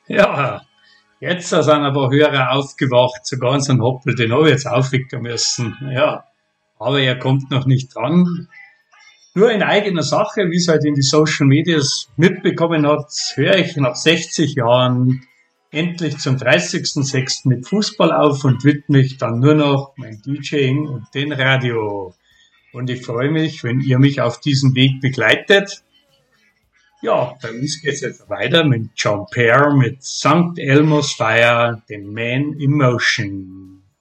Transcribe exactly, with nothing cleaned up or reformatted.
Ja, jetzt sind ein paar Hörer aufgewacht, so ganz ein Hoppel, den habe ich jetzt aufwecken müssen. Ja, aber er kommt noch nicht dran. Nur in eigener Sache, wie es halt in die Social Medias mitbekommen hat, höre ich nach sechzig Jahren endlich zum dreißigsten sechsten mit Fußball auf und widme mich dann nur noch mein DJing und den Radio. Und ich freue mich, wenn ihr mich auf diesem Weg begleitet. Ja, bei uns geht es jetzt weiter mit John Pair mit Sankt Elmo's Fire, dem Man in Motion.